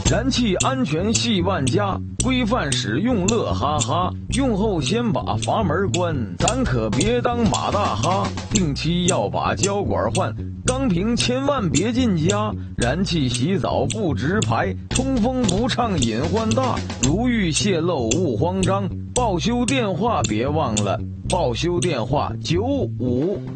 燃气安全系万家，规范使用乐哈哈。用后先把阀门关，咱可别当马大哈。定期要把胶管换，钢瓶千万别进家。燃气洗澡不直排，通风不畅隐患大。如遇泄漏勿慌张，报修电话别忘了，报修电话95